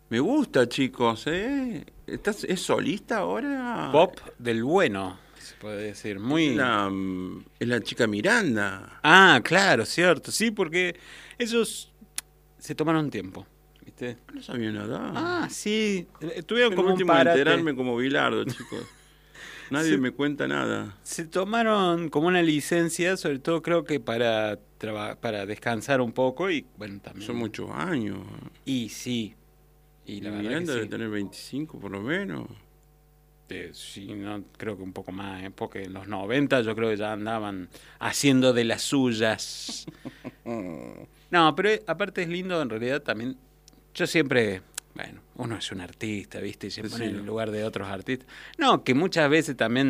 Me gusta, chicos, ¿eh? ¿Es solista ahora? Pop del bueno, se puede decir. Es Muy... es la chica Miranda. Ah, claro, cierto. Sí, porque ellos se tomaron tiempo, ¿viste? No sabía nada. Ah, sí. Tuvieron El como un último de parate. enterarme como Bilardo, chicos. Nadie Se, me cuenta nada. se tomaron como una licencia, sobre todo creo que para descansar un poco y, bueno, Son también. muchos años. Y sí, y Y la verdad que Miranda debe sí. tener 25 por lo menos. Sí, no, creo que un poco más, ¿eh? Porque en los 90 yo creo que ya andaban haciendo de las suyas. No, pero aparte es lindo en realidad también. Yo siempre, bueno, uno es un artista, ¿viste? Y se pone en el Decilo. lugar de otros artistas. No, que muchas veces también,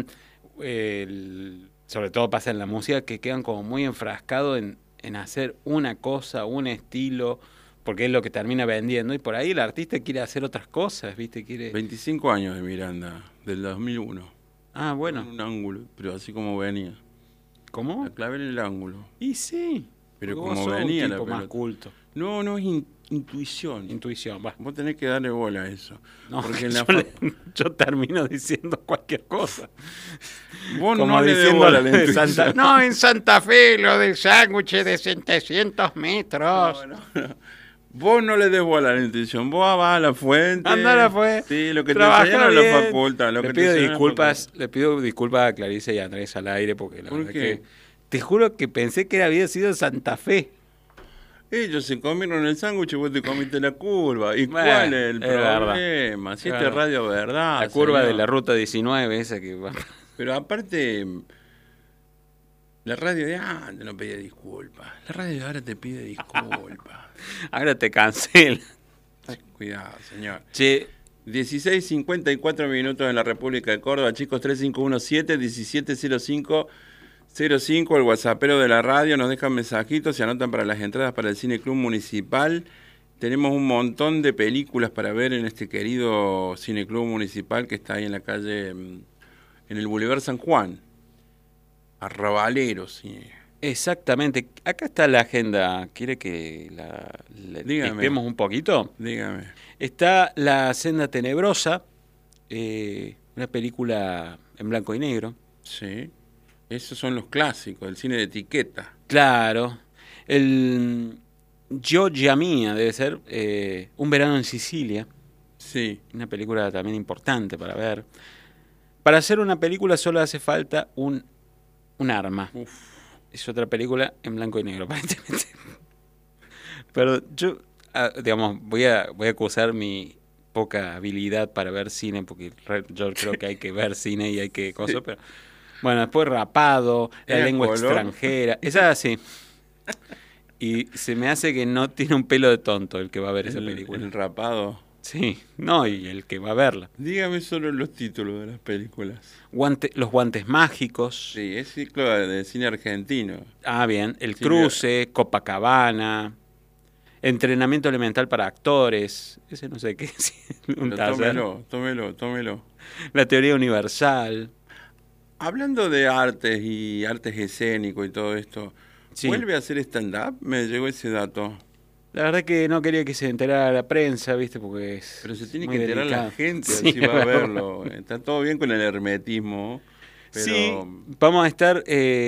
sobre todo pasa en la música, que quedan como muy enfrascados en hacer una cosa, un estilo, porque es lo que termina vendiendo. Y por ahí el artista quiere hacer otras cosas, ¿viste? Quiere... 25 años de Miranda, del 2001. Ah, En bueno. un ángulo, pero así como venía. ¿Cómo? La clave en el ángulo. Y sí, Pero porque vos como sos un venía la tipo más pelota. culto. No, no es intuición. Intuición, va. Vos tenés que darle bola a eso. No, Porque en la yo termino diciendo cualquier cosa. vos Como no le des diciendo bola a lo la de Santa... intuición. No, en Santa Fe, lo del sándwich de 700 metros. No, no. Vos no le des bola a la intuición. Vos vas a la fuente. Andara fue. Sí, lo que te Trabaja enseñaron en la bien. facultad. Lo Le que te pido enseñaron en la disculpas, facultad. le pido disculpas a Clarice y a Andrés al aire porque la ¿Por verdad qué? que te juro que pensé que había sido Santa Fe. Ellos se comieron el sándwich y vos te comiste la curva. ¿Y Bueno, cuál es el verdad. problema? Si Es este es verdad. radio verdad, La curva de señor. la ruta 19 esa que va. Pero aparte, la radio de antes no pedía disculpas. La radio de ahora te pide disculpas. Ahora te cancela. Cuidado, señor. Che, 16:54 minutos en la República de Córdoba. Chicos, 3517-170505. El whatsappero de la radio. Nos dejan mensajitos, se anotan para las entradas para el Cine Club Municipal. Tenemos un montón de películas para ver en este querido Cine Club Municipal que está ahí en la calle, en el Boulevard San Juan. Arrabaleros, sí. exactamente. Acá está la agenda. ¿Quiere que la Dígame. tipeemos un poquito? Dígame. Está La Senda Tenebrosa, una película en blanco y negro. Sí. Esos son los clásicos, el cine de etiqueta. Claro. El Giorgia Mia debe ser Un verano en Sicilia. Sí. Una película también importante para ver. Para hacer una película solo hace falta un arma. Uf. Es otra película en blanco y negro, aparentemente. Pero yo, digamos, voy a acusar mi poca habilidad para ver cine, porque yo creo que hay que ver cine y hay que cosas, pero bueno, después Rapado, La ¿Era lengua color? extranjera, esa sí. Y se me hace que no tiene un pelo de tonto el que va a ver esa película. El rapado. Sí, no, y el que va a verla. Dígame solo los títulos de las películas. Los guantes mágicos. Sí, es ciclo de cine argentino. Ah, bien. El Sí, cruce, Copacabana. Entrenamiento elemental para actores. Ese no sé qué es. Un Pero taller. tómelo. La teoría universal. Hablando de artes y artes escénico y todo esto, Sí. ¿vuelve a hacer stand-up? Me llegó ese dato. La verdad que no quería que se enterara la prensa, ¿viste? Porque es Pero se tiene muy que enterar delicado. la gente, Sí, así va a es verdad. verlo. Está todo bien con el hermetismo, pero Sí, vamos a estar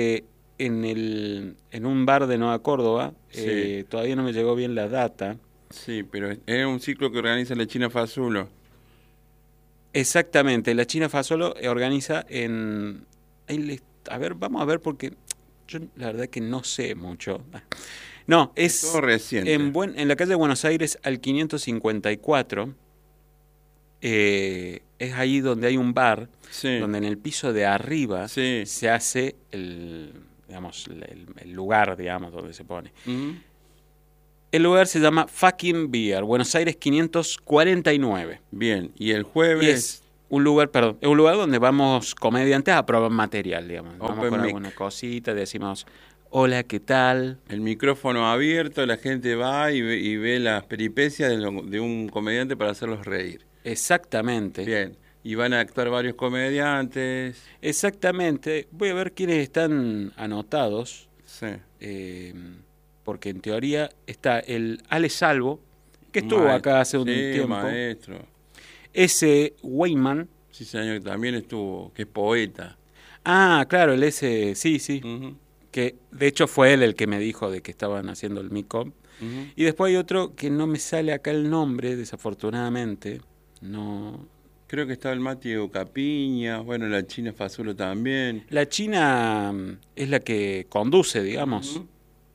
en un bar de Nueva Córdoba. Sí. Todavía no me llegó bien la data. sí, pero es un ciclo que organiza la China Fazulo. Exactamente, la China Fasolo organiza en... A ver, vamos a ver porque yo la verdad que no sé mucho. No, es Todo reciente. en la calle de Buenos Aires al 554. Es ahí donde hay un bar, Sí. donde en el piso de arriba Sí. se hace el lugar, digamos, donde se pone. Ujú. El lugar se llama Fucking Beer, Buenos Aires 549. Bien, y el Y jueves, es un lugar, perdón, es un lugar donde vamos comediantes a probar material, digamos. Vamos Open con mic. alguna cosita, decimos, hola, ¿qué tal? el micrófono abierto, la gente va y ve las peripecias de un comediante para hacerlos reír. Exactamente. Bien, y van a actuar varios comediantes. Exactamente. Voy a ver quiénes están anotados, Sí. porque en teoría está el Ale Salvo, que estuvo acá hace un tiempo. Maestro. Ese Weyman. Sí, señor, que también estuvo, que es poeta. Ah, claro, el ese, sí. Uh-huh. Que de hecho fue él el que me dijo de que estaban haciendo el MICOM. Uh-huh. Y después hay otro que no me sale acá el nombre, desafortunadamente. No. Creo que estaba el Mati Capiña, bueno, la China Fazulo también. La China es la que conduce, digamos. Uh-huh.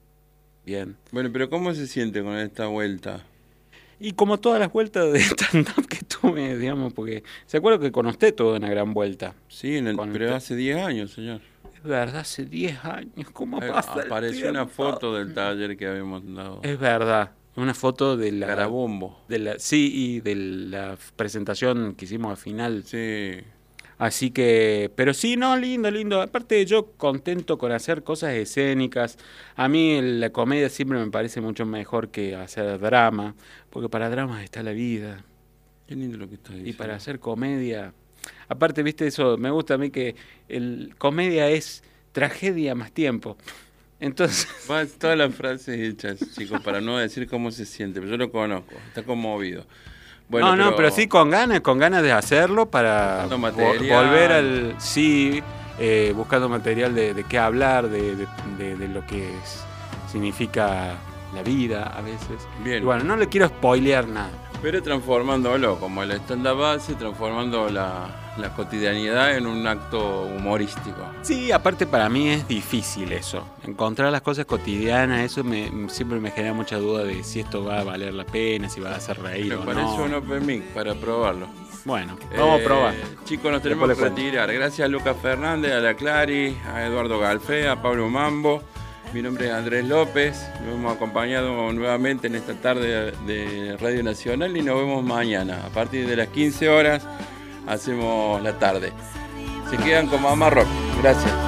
Bien. Bueno, pero ¿cómo se siente con esta vuelta? Y como todas las vueltas de stand-up que tuve, digamos, porque se acuerda que con usted tuve una gran vuelta. Sí, pero hace 10 años, señor. Es verdad, hace 10 años, ¿cómo pasa el Apareció tiempo? una foto del taller que habíamos dado. Es verdad, una foto de la... Garabombo. Sí, y de la presentación que hicimos al final. Sí. Así que, pero sí, no, lindo. Aparte yo contento con hacer cosas escénicas. A mí la comedia siempre me parece mucho mejor que hacer drama, porque para drama está la vida. Qué lindo lo que está diciendo. Y para hacer comedia, aparte, viste, eso, me gusta a mí que comedia es tragedia más tiempo. Entonces... Todas las frases hechas, chicos, para no decir cómo se siente, pero yo lo conozco, está conmovido. Bueno, pero sí con ganas de hacerlo para volver al... Sí, buscando material de qué hablar, de lo que significa la vida a veces. Bien. Y bueno, no le quiero spoilear nada. Pero transformándolo, como el stand-up base, transformando la cotidianidad en un acto humorístico. Sí, aparte para mí es difícil eso. Encontrar las cosas cotidianas, eso siempre me genera mucha duda de si esto va a valer la pena, si va a hacer reír o no. Me parece un open mic para probarlo. Bueno, vamos a probar. Chicos, nos tenemos que retirar. Gracias a Lucas Fernández, a la Clary, a Eduardo Galfé, a Pablo Mambo. Mi nombre es Andrés López, nos hemos acompañado nuevamente en esta tarde de Radio Nacional y nos vemos mañana. A partir de las 15 horas hacemos la tarde. Se quedan con Mamá Rock. Gracias.